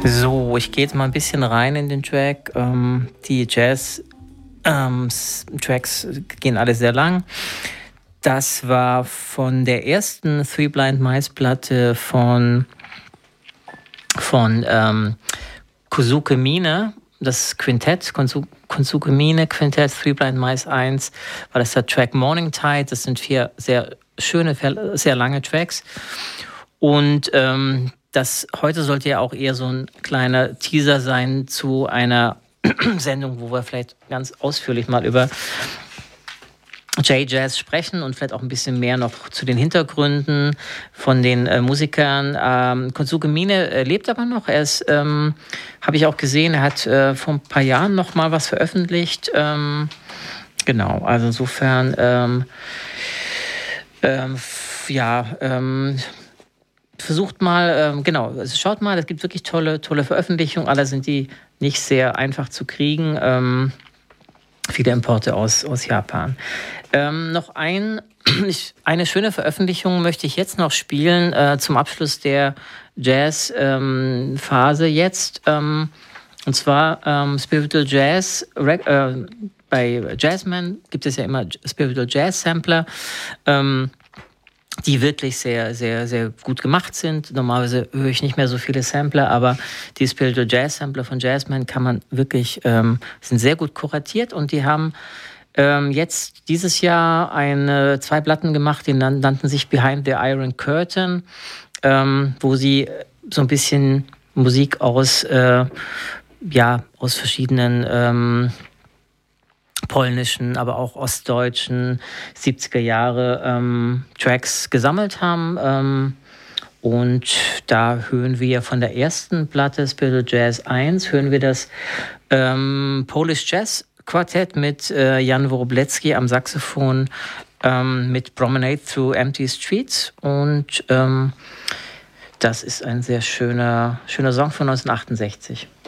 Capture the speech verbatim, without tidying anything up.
So, ich gehe jetzt mal ein bisschen rein in den Track. Ähm, die Jazz-Tracks ähm, gehen alle sehr lang. Das war von der ersten Three Blind Mice Platte von, von ähm, Kosuke Mine, das Quintett, Kosuke Mine Quintett, Three Blind Mice eins, war das der Track Morning Tide. Das sind vier sehr schöne, sehr lange Tracks. Und ähm, das heute sollte ja auch eher so ein kleiner Teaser sein zu einer Sendung, wo wir vielleicht ganz ausführlich mal über J-Jazz sprechen und vielleicht auch ein bisschen mehr noch zu den Hintergründen von den äh, Musikern. Ähm, Kosuke Mine äh, lebt aber noch. Er ist, ähm, habe ich auch gesehen, er hat äh, vor ein paar Jahren noch mal was veröffentlicht. Ähm, genau, also insofern, ähm, ähm, ja, ähm, versucht mal, ähm, genau, also schaut mal, es gibt wirklich tolle, tolle Veröffentlichungen. Alle sind die nicht sehr einfach zu kriegen. Ähm, viele Importe aus, aus Japan. Ähm, noch ein, eine schöne Veröffentlichung möchte ich jetzt noch spielen, äh, zum Abschluss der Jazz-Phase ähm, jetzt. Ähm, und zwar ähm, Spiritual Jazz. Äh, bei Jazzman gibt es ja immer Spiritual Jazz Sampler. Ähm, die wirklich sehr, sehr, sehr gut gemacht sind. Normalerweise höre ich nicht mehr so viele Sampler, aber die Spiritual Jazz Sampler von Jazzman kann man wirklich, ähm, sind sehr gut kuratiert und die haben ähm, jetzt dieses Jahr eine, zwei Platten gemacht, die nannten sich Behind the Iron Curtain, ähm, wo sie so ein bisschen Musik aus, äh, ja, aus verschiedenen ähm, polnischen, aber auch ostdeutschen siebziger Jahre ähm, Tracks gesammelt haben. Ähm, und da hören wir von der ersten Platte, Spiritual Jazz eins, hören wir das ähm, Polish Jazz Quartett mit äh, Jan Wróblewski am Saxophon, ähm, mit Promenade Through Empty Streets. Und ähm, das ist ein sehr schöner, schöner Song von neunzehnhundertachtundsechzig.